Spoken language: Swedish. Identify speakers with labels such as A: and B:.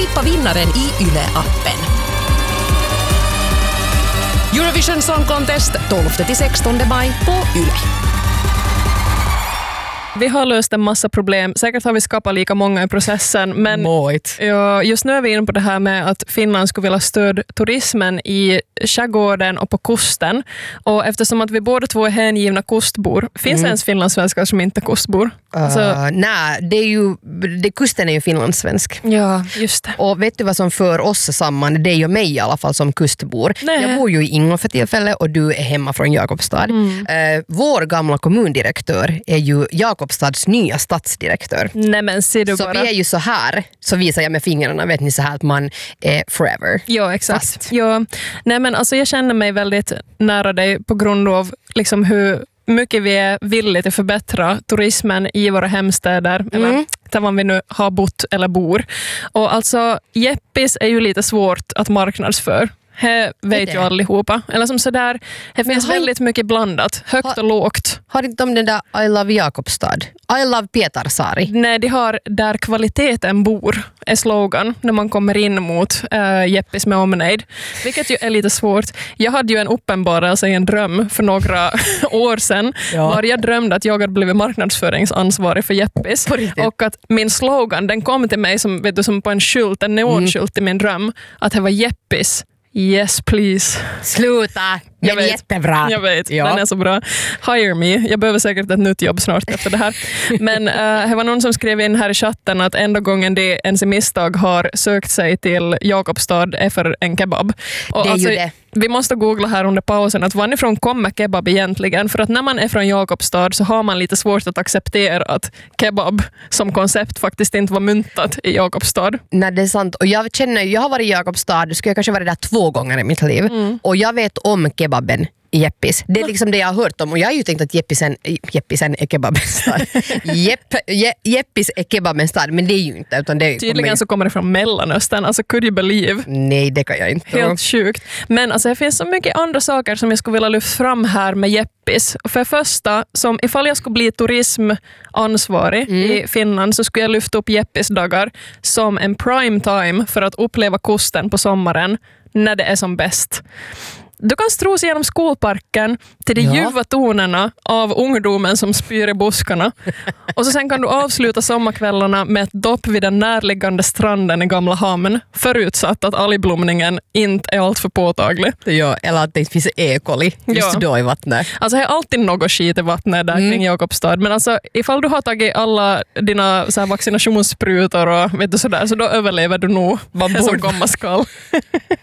A: Tippa vinnaren i Yle-appen. Eurovision Song Contest 12-16 maj på Yle.
B: Vi har löst en massa problem. Säkert har vi skapat lika många i processen. Men ja, just nu är vi inne på det här med att Finland skulle vilja stödja turismen i skärgården och på kusten. Och eftersom att vi båda två är hängivna kustbor. Finns ens finlandssvenskar som inte är kustbor?
C: Nej, kusten är ju finlandssvensk.
B: Ja, just det.
C: Och vet du vad som för oss samman? Det är ju mig i alla fall som kustbor. Nej. Jag bor ju i Ingå för tillfället och du är hemma från Jakobstad. Vår gamla kommundirektör är ju Jakobstads nya stadsdirektör.
B: Nej, men ser du
C: så
B: bara.
C: Vi är ju så här, så visar jag med fingrarna, vet ni, så här att man är forever.
B: Ja, exakt. Ja. Nej, men alltså jag känner mig väldigt nära dig på grund av liksom hur mycket vi är villiga att förbättra turismen i våra hemstäder, eller där man vi nu har bott eller bor. Och alltså, Jeppis är ju lite svårt att marknadsföra. Det vet ju allihopa. Eller som sådär, det finns väldigt mycket blandat. Högt och lågt.
C: Har inte de den där I love Jakobstad? I love Pietarsaari?
B: Nej, de har där kvaliteten bor är slogan när man kommer in mot Jeppis med omnejd. Vilket ju är lite svårt. Jag hade ju en uppenbarelse i en dröm för några år sedan. Var jag drömde att jag hade blivit marknadsföringsansvarig för Jeppis. Och att min slogan, den kom till mig som, vet du, som på en skylt, en neonskylt i min dröm. Att det var Jeppis. Yes, please.
C: Sluta, det är jättebra.
B: Jag vet, den är så bra. Hire me. Jag behöver säkert ett nytt jobb snart efter det här. Men det var någon som skrev in här i chatten att enda gången det ens i misstag har sökt sig till Jakobstad är för en kebab. Och
C: det är
B: alltså,
C: ju det.
B: Vi måste googla här under pausen att varifrån kommer kebab egentligen? För att när man är från Jakobstad så har man lite svårt att acceptera att kebab som koncept faktiskt inte var myntat i Jakobstad.
C: Nej, det är sant. Och jag har varit i Jakobstad, skulle jag kanske vara där 2 gånger i mitt liv. Och jag vet om kebaben i Jeppis. Det är liksom det jag har hört om. Och jag har ju tänkt att Jeppisen är kebabens stad. Jeppis är kebabens stad, men det är ju inte. Utan det
B: tydligen så kommer det från Mellanöstern. Alltså, could you believe?
C: Nej, det kan jag inte.
B: Helt sjukt. Men alltså, det finns så mycket andra saker som jag skulle vilja lyfta fram här med Jeppis. För första, som ifall jag skulle bli turismansvarig i Finland så skulle jag lyfta upp Jeppis-dagar som en prime time för att uppleva kusten på sommaren när det är som bäst. Du kan stråsa genom skolparken till de ljuva tonerna av ungdomen som spyr i buskarna. Och så sen kan du avsluta sommarkvällarna med ett dopp vid den närliggande stranden i Gamla hamn. Förutsatt att algblomningen inte är allt för påtaglig.
C: Ja, eller att det finns ekoli just då i vattnet.
B: Alltså det är alltid något skit i vattnet där kring Jakobstad. Men alltså ifall du har tagit alla dina så här, vaccinationssprutor och vet du, sådär, så då överlever du nog som komma skall.